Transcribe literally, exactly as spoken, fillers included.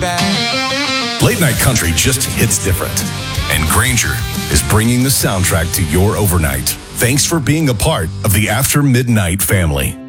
back. Late night country just hits different. And Granger is bringing the soundtrack to your overnight. Thanks for being a part of the After Midnight family.